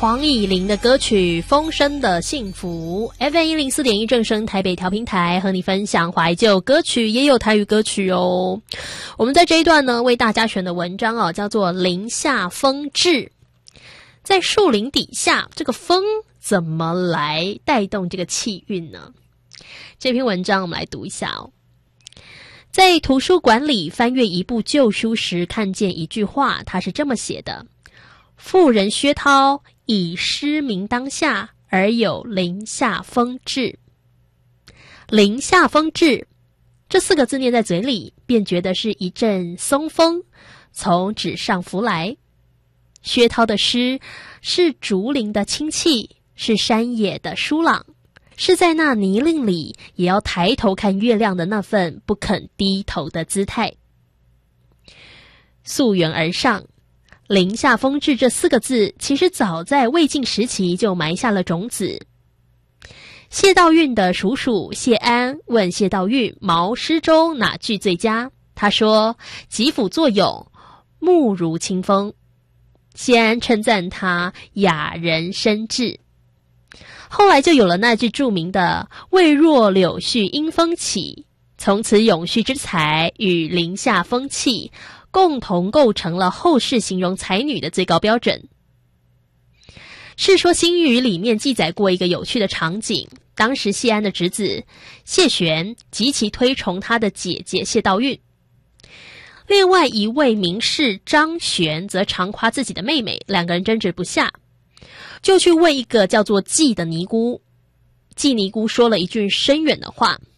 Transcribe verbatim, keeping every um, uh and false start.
黄以玲的歌曲《风声的幸福》 F M 一零四点一 正声台北调频台，和你分享怀旧歌曲，也有台语歌曲哦。我们在这一段呢，为大家选的文章哦，叫做《林下风致》。在树林底下，这个风怎么来带动这个气韵呢？这篇文章我们来读一下哦。在图书馆里翻阅一部旧书时，看见一句话，它是这么写的：妇人薛涛以诗名当下，而有林下风致。林下风致这四个字念在嘴里，便觉得是一阵松风从纸上拂来。薛涛的诗是竹林的清气，是山野的舒朗，是在那泥泞里也要抬头看月亮的那份不肯低头的姿态。溯源而上，林下风致这四个字其实早在魏晋时期就埋下了种子。谢道韫的叔叔谢安问谢道韫毛诗中哪句最佳，他说疾府作咏，目如清风。谢安称赞他雅人深志。后来就有了那句著名的未若柳絮因风起，从此永续之才与林下风气共同构成了后世形容才女的最高标准。《世说新语》里面记载过一个有趣的场景，当时谢安的侄子谢玄极其推崇他的姐姐谢道韫，另外一位名士张玄则常夸自己的妹妹，两个人争执不下，就去问一个叫做季的尼姑。季尼姑说了一句深远的话，